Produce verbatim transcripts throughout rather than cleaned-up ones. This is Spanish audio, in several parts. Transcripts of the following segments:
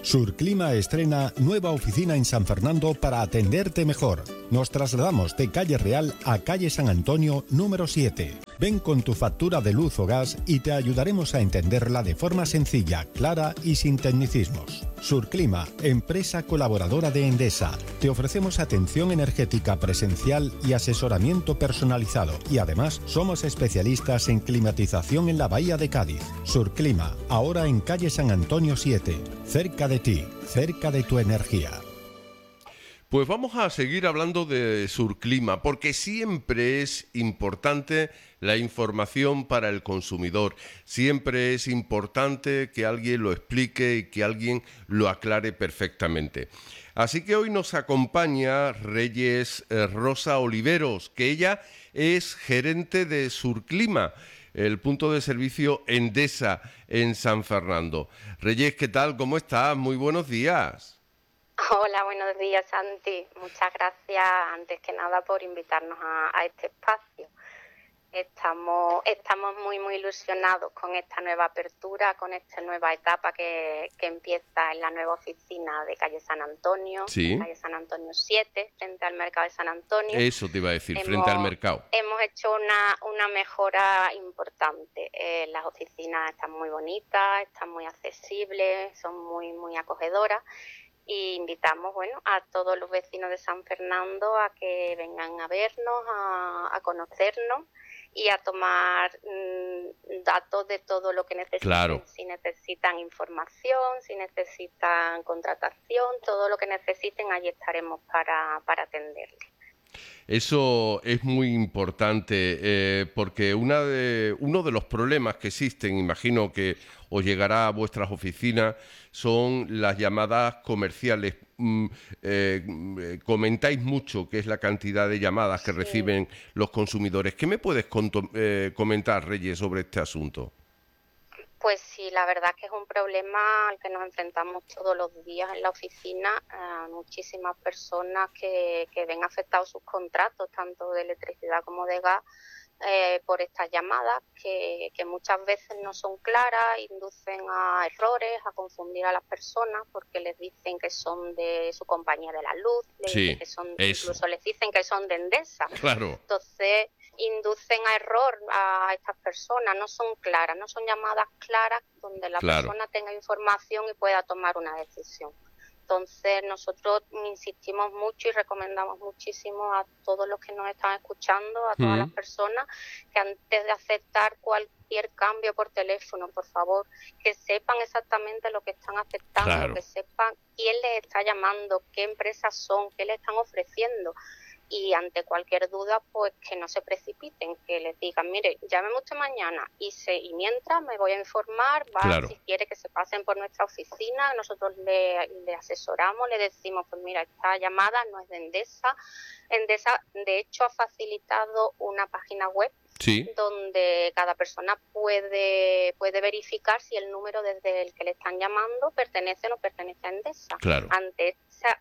Surclima estrena nueva oficina en San Fernando para atenderte mejor. Nos trasladamos de Calle Real a Calle San Antonio número siete. Ven con tu factura de luz o gas y te ayudaremos a entenderla de forma sencilla, clara y sin tecnicismos. Surclima, empresa colaboradora de Endesa. Te ofrecemos atención energética presencial y asesoramiento personalizado. Y además, somos especialistas en climatización en la Bahía de Cádiz. Surclima, ahora en Calle San Antonio siete. Cerca de ti, cerca de tu energía. Pues vamos a seguir hablando de Surclima, porque siempre es importante la información para el consumidor. Siempre es importante que alguien lo explique y que alguien lo aclare perfectamente. Así que hoy nos acompaña Reyes eh, Rosa Oliveros, que ella es gerente de Surclima, el punto de servicio Endesa en San Fernando. Reyes, ¿qué tal? ¿Cómo estás? Muy buenos días. Hola, buenos días, Santi. Muchas gracias, antes que nada, por invitarnos a, a este espacio. Estamos, estamos muy, muy ilusionados con esta nueva apertura, con esta nueva etapa que, que empieza en la nueva oficina de Calle San Antonio, sí. Calle San Antonio siete, frente al Mercado de San Antonio. Eso te iba a decir, hemos, frente al mercado. Hemos hecho una, una mejora importante. Eh, las oficinas están muy bonitas, están muy accesibles, son muy, muy acogedoras. Y invitamos, bueno, a todos los vecinos de San Fernando a que vengan a vernos, a, a conocernos y a tomar mmm, datos de todo lo que necesiten. Claro. Si necesitan información, si necesitan contratación, todo lo que necesiten, allí estaremos para, para atenderles. Eso es muy importante eh, porque una de, uno de los problemas que existen, imagino que os llegará a vuestras oficinas, son las llamadas comerciales. Mm, eh, comentáis mucho qué es la cantidad de llamadas que sí. reciben los consumidores. ¿Qué me puedes conto- eh, comentar, Reyes, sobre este asunto? Pues sí, la verdad que es un problema al que nos enfrentamos todos los días en la oficina. Eh, muchísimas personas que, que ven afectados sus contratos, tanto de electricidad como de gas, eh, por estas llamadas que, que muchas veces no son claras, inducen a errores, a confundir a las personas porque les dicen que son de su compañía de la luz, les sí, dicen que son, incluso les dicen que son de Endesa. Claro. Entonces inducen a error a estas personas, no son claras, no son llamadas claras donde la claro. persona tenga información y pueda tomar una decisión. Entonces nosotros insistimos mucho y recomendamos muchísimo a todos los que nos están escuchando, a todas mm. las personas, que antes de aceptar cualquier cambio por teléfono, por favor, que sepan exactamente lo que están aceptando, claro. que sepan quién les está llamando, qué empresas son, qué les están ofreciendo. Y ante cualquier duda, pues que no se precipiten, que les digan, mire, llámeme usted mañana y, se, y mientras me voy a informar, va, claro. si quiere que se pasen por nuestra oficina, nosotros le, le asesoramos, le decimos, pues mira, esta llamada no es de Endesa. Endesa, de hecho, ha facilitado una página web sí. donde cada persona puede, puede verificar si el número desde el que le están llamando pertenece o no pertenece a Endesa. Claro. Ante esa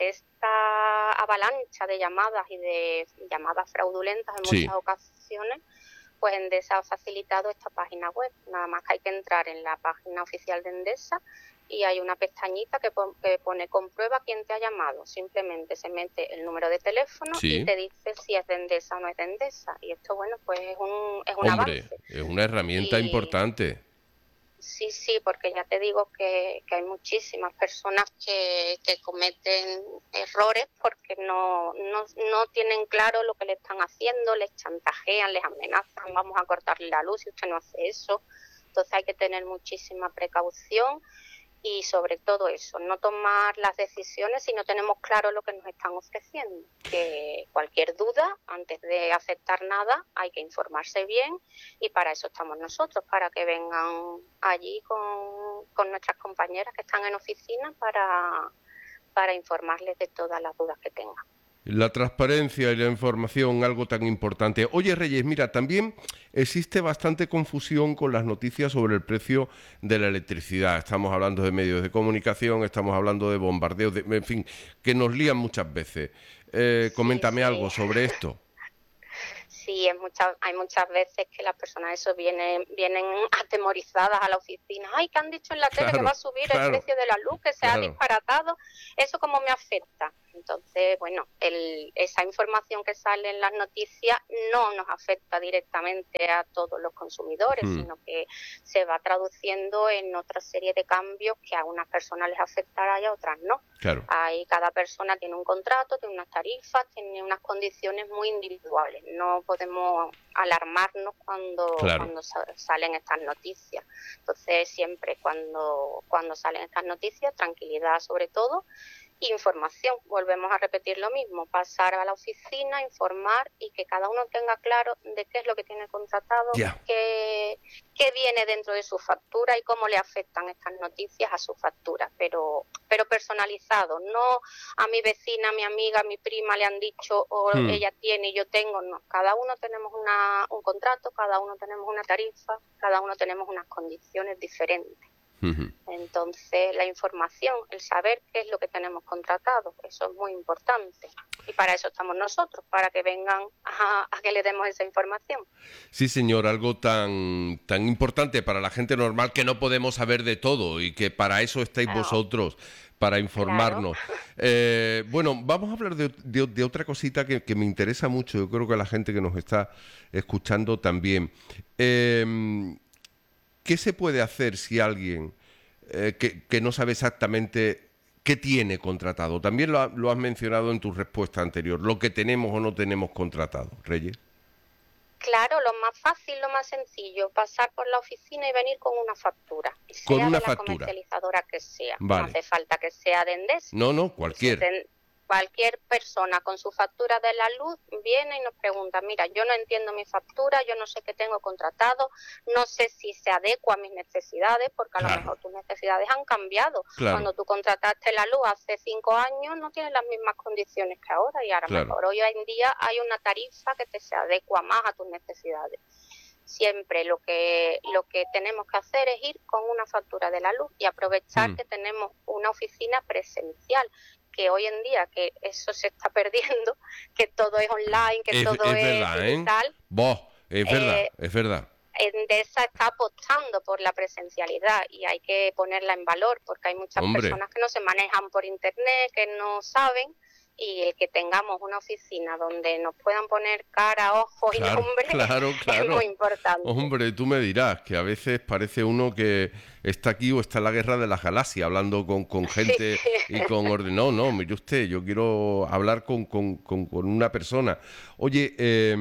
esta avalancha de llamadas y de llamadas fraudulentas en sí. muchas ocasiones, pues Endesa ha facilitado esta página web. Nada más que hay que entrar en la página oficial de Endesa y hay una pestañita que, pon, que pone comprueba quién te ha llamado. Simplemente se mete el número de teléfono sí. y te dice si es de Endesa o no es de Endesa. Y esto, bueno, pues es un, es un Hombre, avance. es una herramienta y, importante. Sí, sí, porque ya te digo que, que hay muchísimas personas que, que cometen errores porque no, no, no tienen claro lo que le están haciendo, les chantajean, les amenazan, vamos a cortarle la luz si usted no hace eso. Entonces hay que tener muchísima precaución y sobre todo eso, no tomar las decisiones si no tenemos claro lo que nos están ofreciendo. Que cualquier duda, antes de aceptar nada, hay que informarse bien y para eso estamos nosotros, para que vengan allí con, con nuestras compañeras que están en oficina para, para informarles de todas las dudas que tengan. La transparencia y la información, algo tan importante. Oye, Reyes, mira, también existe bastante confusión con las noticias sobre el precio de la electricidad. Estamos hablando de medios de comunicación, estamos hablando de bombardeos, de, en fin, que nos lían muchas veces. Eh, coméntame sí, sí. algo sobre esto. Sí, Sí, es muchas, hay muchas veces que las personas eso vienen, vienen atemorizadas a la oficina. Ay, que han dicho en la tele Claro, que va a subir claro, el precio de la luz, que se ha claro. disparatado. ¿Eso cómo me afecta? Entonces, bueno, el, esa información que sale en las noticias no nos afecta directamente a todos los consumidores, Hmm. sino que se va traduciendo en otra serie de cambios que a unas personas les afectará y a otras no. Claro. Ahí cada persona tiene un contrato, tiene unas tarifas, tiene unas condiciones muy individuales. No podemos alarmarnos cuando, Claro. cuando sa- salen estas noticias. Entonces, siempre cuando, cuando salen estas noticias, tranquilidad sobre todo, información. Volvemos a repetir lo mismo, pasar a la oficina, informar y que cada uno tenga claro de qué es lo que tiene contratado, Ya. qué, qué viene dentro de su factura y cómo le afectan estas noticias a su factura, pero pero personalizado, no a mi vecina, a mi amiga, a mi prima le han dicho o Hmm. ella tiene y yo tengo, no, cada uno tenemos una, un contrato, cada uno tenemos una tarifa, cada uno tenemos unas condiciones diferentes. Ujú. Entonces, la información, el saber qué es lo que tenemos contratado, eso es muy importante. Y para eso estamos nosotros, para que vengan a, a que le demos esa información. Sí, señor, algo tan, tan importante para la gente normal que no podemos saber de todo y que para eso estáis Claro. vosotros, para informarnos. Eh, bueno, vamos a hablar de, de- de otra cosita que, que me interesa mucho, yo creo que a la gente que nos está escuchando también. Eh, ¿Qué se puede hacer si alguien eh, que, que no sabe exactamente qué tiene contratado? También lo, ha- lo has mencionado en tu respuesta anterior, lo que tenemos o no tenemos contratado, Reyes. Claro, lo más fácil, lo más sencillo, pasar por la oficina y venir con una factura, Con sea una de la factura. comercializadora que sea. Vale. No hace falta que sea de Endesa. No, no, Si cualquier. ten- cualquier persona con su factura de la luz viene y nos pregunta, mira, yo no entiendo mi factura, yo no sé qué tengo contratado, no sé si se adecua a mis necesidades, porque a Claro. lo mejor tus necesidades han cambiado. Claro. Cuando tú contrataste la luz hace cinco años no tienes las mismas condiciones que ahora y ahora Claro. mejor hoy en día hay una tarifa que te se adecua más a tus necesidades. Siempre lo que lo que tenemos que hacer es ir con una factura de la luz y aprovechar Mm. que tenemos una oficina presencial, que hoy en día que eso se está perdiendo, que todo es online, que Es, todo es es, verdad, ¿eh? digital. Vos, es verdad, Eh, es verdad. Endesa está apostando por la presencialidad y hay que ponerla en valor porque hay muchas Hombre. personas que no se manejan por internet, que no saben, y el que tengamos una oficina donde nos puedan poner cara, ojos y Claro, nombre claro, es claro. muy importante. Hombre, tú me dirás que a veces parece uno que está aquí o está en la guerra de las galaxias hablando con, con gente Sí. y con orden. No, no, mire usted, yo quiero hablar con, con, con, con una persona. Oye, eh,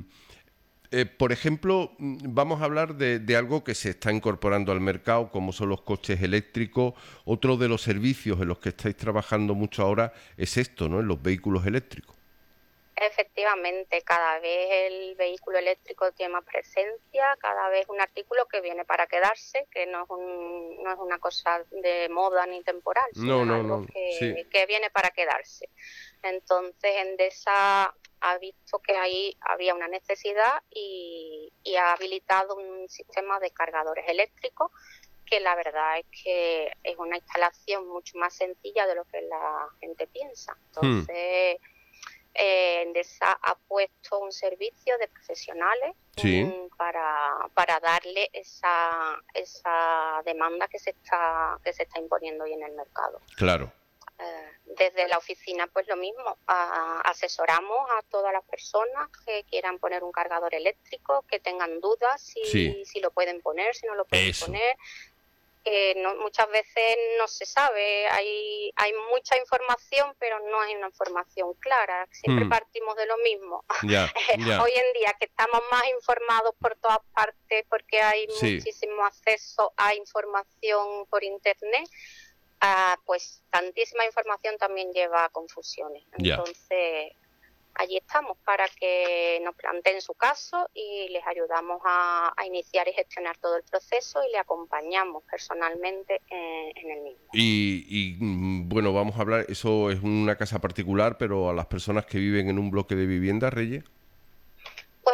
eh, por ejemplo, mm, vamos a hablar de, de algo que se está incorporando al mercado, como son los coches eléctricos. Otro de los servicios en los que estáis trabajando mucho ahora es esto, ¿no? En los vehículos eléctricos. Efectivamente, cada vez el vehículo eléctrico tiene más presencia, cada vez un artículo que viene para quedarse, que no es, un, no es una cosa de moda ni temporal, No, sino no, algo no, que, sí. que viene para quedarse. Entonces, Endesa ha visto que ahí había una necesidad y, y ha habilitado un sistema de cargadores eléctricos que la verdad es que es una instalación mucho más sencilla de lo que la gente piensa. Entonces... Hmm. Eh, Endesa ha puesto un servicio de profesionales Sí. um, para, para darle esa esa demanda que se está que se está imponiendo hoy en el mercado. Claro. Eh, desde la oficina, pues lo mismo, a, asesoramos a todas las personas que quieran poner un cargador eléctrico, que tengan dudas si, Sí. si lo pueden poner, si no lo pueden Eso. poner. Que no, muchas veces no se sabe, hay hay mucha información, pero no hay una información clara. Siempre Hmm. partimos de lo mismo. Ya, ya. Hoy en día que estamos más informados por todas partes porque hay Sí. muchísimo acceso a información por internet, ah, pues tantísima información también lleva a confusiones. Ya. Entonces, allí estamos para que nos planteen su caso y les ayudamos a, a iniciar y gestionar todo el proceso y le acompañamos personalmente en, en el mismo. Y, y, mm, bueno, vamos a hablar, eso es una casa particular, pero a las personas que viven en un bloque de vivienda, Reyes. Pues también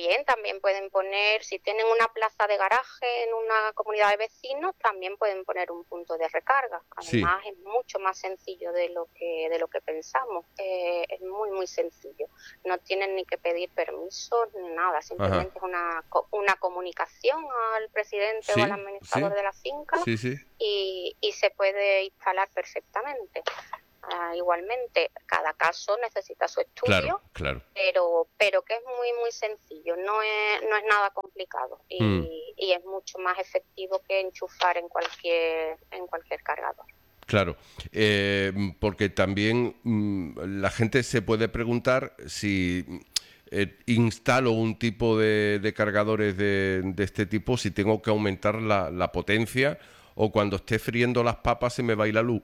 también, también pueden poner, si tienen una plaza de garaje en una comunidad de vecinos, también pueden poner un punto de recarga. Además, sí. Es mucho más sencillo de lo que de lo que pensamos. Eh, es muy, muy sencillo. No tienen ni que pedir permiso ni nada. Simplemente Ajá. es una, una comunicación al presidente sí, o al administrador sí. de la finca sí, sí. Y, y se puede instalar perfectamente. Uh, igualmente, cada caso necesita su estudio, claro, claro. pero pero que es muy muy sencillo, no es no es nada complicado y, mm. y es mucho más efectivo que enchufar en cualquier en cualquier cargador. Claro, eh, porque también mmm, la gente se puede preguntar si eh, instalo un tipo de, de cargadores de, de este tipo, si tengo que aumentar la, la potencia. O cuando esté friendo las papas se me va a ir la luz.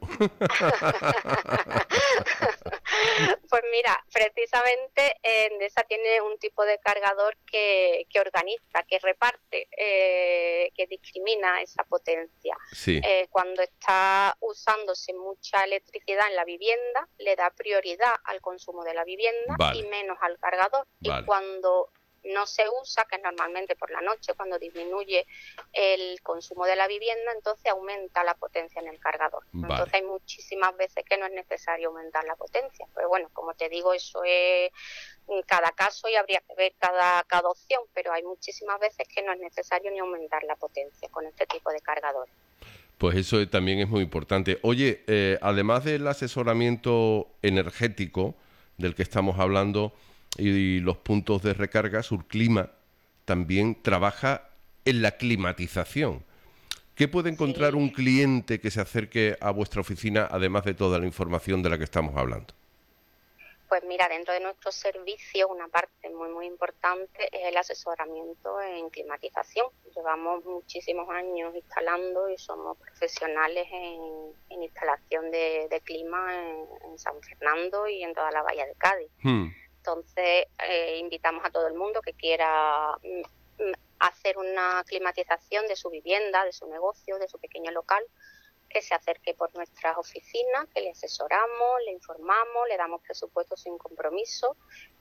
Pues mira, precisamente Endesa tiene un tipo de cargador que, que organiza, que reparte, eh, que discrimina esa potencia. Sí. Eh, cuando está usándose mucha electricidad en la vivienda, le da prioridad al consumo de la vivienda vale. y menos al cargador. Vale. Y cuando no se usa, que es normalmente por la noche, cuando disminuye el consumo de la vivienda, entonces aumenta la potencia en el cargador. Vale. Entonces hay muchísimas veces que no es necesario aumentar la potencia. Pero bueno, como te digo, eso es en cada caso y habría que ver cada, cada opción, pero hay muchísimas veces que no es necesario ni aumentar la potencia con este tipo de cargadores. Pues eso también es muy importante. Oye, eh, además del asesoramiento energético del que estamos hablando, y los puntos de recarga, Surclima también trabaja en la climatización. ¿Qué puede encontrar sí. un cliente que se acerque a vuestra oficina, además de toda la información de la que estamos hablando? Pues mira, dentro de nuestro servicio, una parte muy muy importante es el asesoramiento en climatización. Llevamos muchísimos años instalando y somos profesionales en, en instalación de, de clima en, en San Fernando y en toda la bahía de Cádiz. Hmm. Entonces, eh, invitamos a todo el mundo que quiera mm, hacer una climatización de su vivienda, de su negocio, de su pequeño local, que se acerque por nuestras oficinas, que le asesoramos, le informamos, le damos presupuesto sin compromiso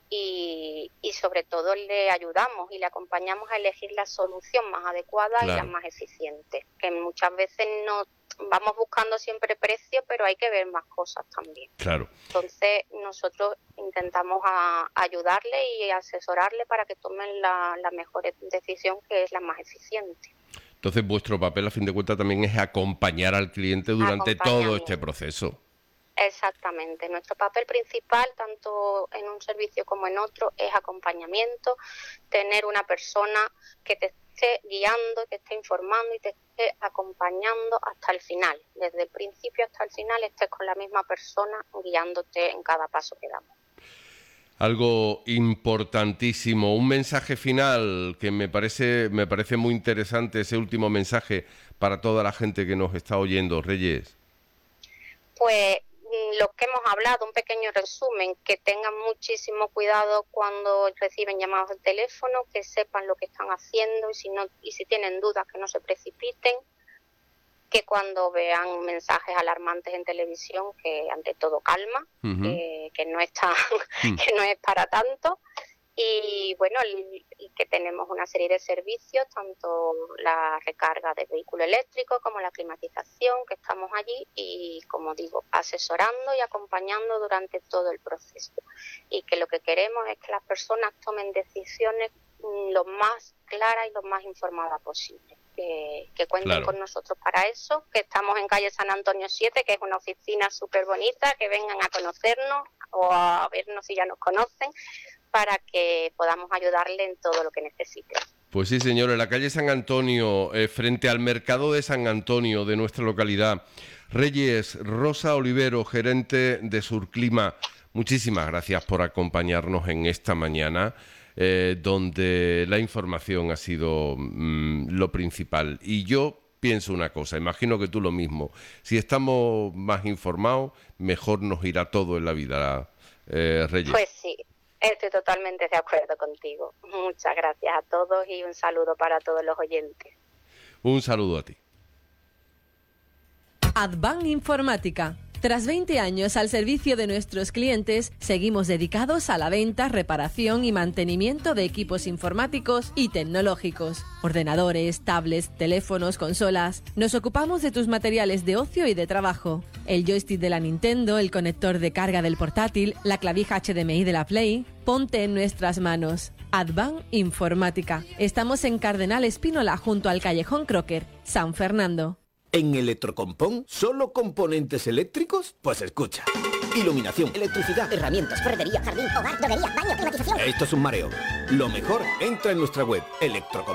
y, y sobre todo le ayudamos y le acompañamos a elegir la solución más adecuada claro. y la más eficiente, que muchas veces no vamos buscando siempre precio, pero hay que ver más cosas también. Claro. Entonces, nosotros intentamos a, ayudarle y asesorarle para que tomen la, la mejor decisión, que es la más eficiente. Entonces, vuestro papel, a fin de cuentas, también es acompañar al cliente durante todo este proceso. Exactamente. Nuestro papel principal, tanto en un servicio como en otro, es acompañamiento, tener una persona que te esté guiando, te esté informando y te esté acompañando hasta el final. Desde el principio hasta el final estés con la misma persona guiándote en cada paso que damos. Algo importantísimo, un mensaje final que me parece, me parece muy interesante, ese último mensaje para toda la gente que nos está oyendo, Reyes. Pues lo que hemos hablado, un pequeño resumen, que tengan muchísimo cuidado cuando reciben llamadas de teléfono, que sepan lo que están haciendo y si no y si tienen dudas que no se precipiten, que cuando vean mensajes alarmantes en televisión, que ante todo calma, uh-huh. que, que no es tan, uh-huh. que no es para tanto. Y bueno, y, y que tenemos una serie de servicios, tanto la recarga de vehículo eléctrico como la climatización, que estamos allí y, como digo, asesorando y acompañando durante todo el proceso. Y que lo que queremos es que las personas tomen decisiones lo más claras y lo más informadas posible. Que, que cuenten claro. con nosotros para eso, que estamos en calle San Antonio siete, que es una oficina súper bonita, que vengan a conocernos o a vernos si ya nos conocen, para que podamos ayudarle en todo lo que necesiten. Pues sí, señor, en la calle San Antonio, eh, frente al mercado de San Antonio de nuestra localidad. Reyes, Rosa Olivero, gerente de Surclima, muchísimas gracias por acompañarnos en esta mañana. Eh, donde la información ha sido mmm, lo principal. Y yo pienso una cosa, imagino que tú lo mismo. Si estamos más informados, mejor nos irá todo en la vida, eh, Reyes. Pues sí, estoy totalmente de acuerdo contigo. Muchas gracias a todos y un saludo para todos los oyentes. Un saludo a ti. Advan Informática, Tras veinte años al servicio de nuestros clientes, seguimos dedicados a la venta, reparación y mantenimiento de equipos informáticos y tecnológicos. Ordenadores, tablets, teléfonos, consolas. Nos ocupamos de tus materiales de ocio y de trabajo. El joystick de la Nintendo, el conector de carga del portátil, la clavija H D M I de la Play. Ponte en nuestras manos. Advan Informática. Estamos en Cardenal Espínola, junto al Callejón Crocker, San Fernando. ¿En Electrocompón solo componentes eléctricos? Pues escucha. Iluminación, electricidad, herramientas, ferretería, jardín, hogar, droguería, baño, climatización. Esto es un mareo. Lo mejor, entra en nuestra web, Electrocompón.